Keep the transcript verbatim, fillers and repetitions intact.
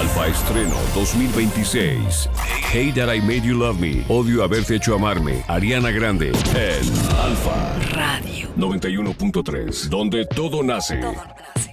Alfa Estreno dos mil veintiséis. Hate That I Made You Love Me. Odio haberte hecho amarme. Ariana Grande. En Alfa Radio noventa y uno punto tres. Donde todo nace. Todo nace.